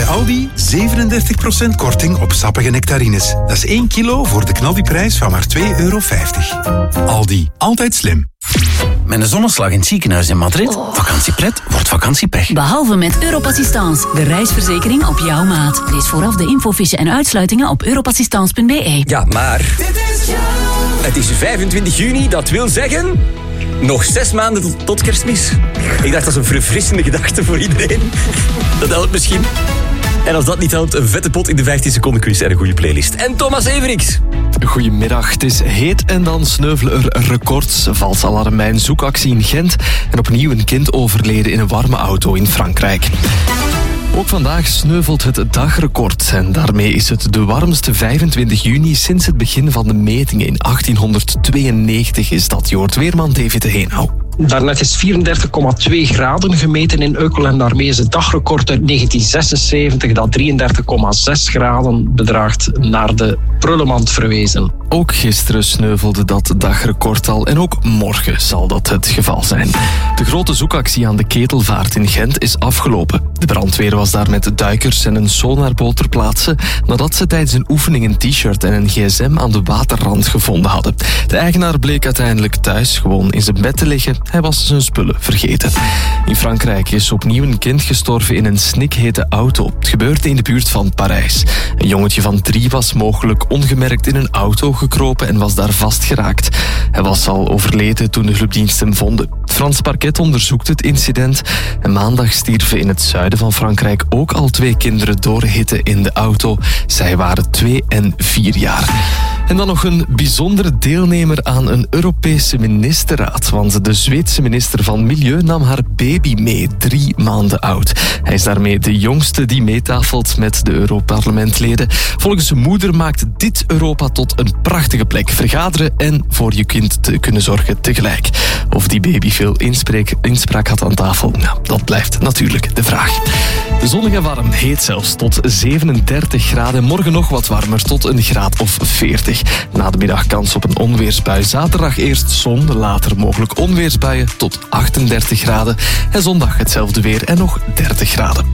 Bij Aldi 37% korting op sappige nectarines. Dat is 1 kilo voor de knaldiprijs van maar €2,50. Aldi, altijd slim. Met een zonneslag in het ziekenhuis in Madrid. Vakantiepret wordt vakantiepech. Behalve met Europassistance, de reisverzekering op jouw maat. Lees vooraf de infofiche en uitsluitingen op europassistance.be. Ja, maar het is 25 juni, dat wil zeggen nog 6 maanden tot Kerstmis. Ik dacht, dat is een verfrissende gedachte voor iedereen. Dat helpt misschien. En als dat niet helpt, een vette pot in de 15 seconden quiz en een goede playlist. En Thomas Everix. Goedemiddag, het is heet en dan sneuvelen er records. Vals alarm bij een zoekactie in Gent. En opnieuw een kind overleden in een warme auto in Frankrijk. Ook vandaag sneuvelt het dagrecord. En daarmee is het de warmste 25 juni sinds het begin van de metingen. In 1892 is dat. Je hoort weerman David de Heenau. Daarnet is 34,2 graden gemeten in Ukkel en daarmee is het dagrecord uit 1976 dat 33,6 graden bedraagt naar de prullenmand verwezen. Ook gisteren sneuvelde dat dagrecord al en ook morgen zal dat het geval zijn. De grote zoekactie aan de Ketelvaart in Gent is afgelopen. De brandweer was daar met duikers en een sonarboot ter plaatse nadat ze tijdens een oefening een t-shirt en een gsm aan de waterrand gevonden hadden. De eigenaar bleek uiteindelijk thuis gewoon in zijn bed te liggen. Hij was zijn spullen vergeten. In Frankrijk is opnieuw een kind gestorven in een snikhete auto. Het gebeurde in de buurt van Parijs. Een jongetje van 3 was mogelijk ongemerkt in een auto gekropen en was daar vastgeraakt. Hij was al overleden toen de hulpdienst hem vonden. Het Frans parket onderzoekt het incident. En maandag stierven in het zuiden van Frankrijk ook al 2 kinderen door hitte in de auto. Zij waren 2 en 4 jaar. En dan nog een bijzondere deelnemer aan een Europese ministerraad. Want de Zweedse minister van Milieu nam haar baby mee, 3 maanden oud. Hij is daarmee de jongste die meetafelt met de Europarlementleden. Volgens zijn moeder maakt dit Europa tot een prachtige plek. Vergaderen en voor je kind te kunnen zorgen tegelijk. Of die baby veel inspraak had aan tafel, nou, dat blijft natuurlijk de vraag. Zonnig en warm, heet zelfs tot 37 graden. Morgen nog wat warmer, tot een graad of 40. Na de middag kans op een onweersbui. Zaterdag eerst zon, later mogelijk onweersbuien tot 38 graden. En zondag hetzelfde weer en nog 30 graden.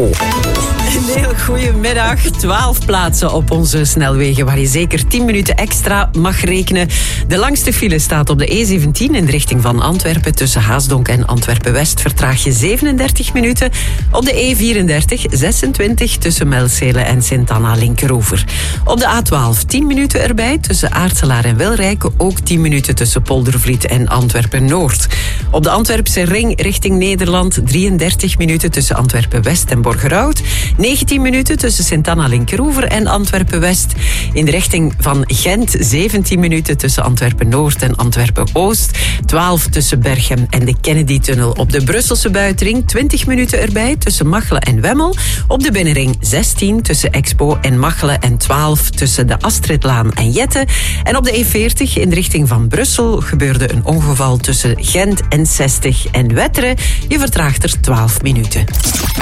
Een heel goede middag. 12 plaatsen op onze snelwegen waar je zeker 10 minuten extra mag rekenen. De langste file staat op de E17 in de richting van Antwerpen. Tussen Haasdonk en Antwerpen-West vertraag je 37 minuten. Op de E34 26 tussen Melcelen en Sint-Anna Linkeroever. Op de A12 10 minuten erbij tussen Aartselaar en Wilrijke. Ook 10 minuten tussen Poldervliet en Antwerpen-Noord. Op de Antwerpse ring richting Nederland 33 minuten tussen Antwerpen-West en Borgerhout. 19 minuten tussen Sint-Anna Linkeroever en Antwerpen-West. In de richting van Gent 17 minuten tussen Antwerpen-Noord en Antwerpen-Oost. 12 tussen Berchem en de Kennedy-tunnel. Op de Brusselse buitenring 20 minuten erbij tussen Machelen en Wemmel. Op de binnenring 16 tussen Expo en Machelen en 12 tussen de Astridlaan en Jette. En op de E40 in de richting van Brussel gebeurde een ongeval tussen Gent en 60 en Wetteren. Je vertraagt er 12 minuten.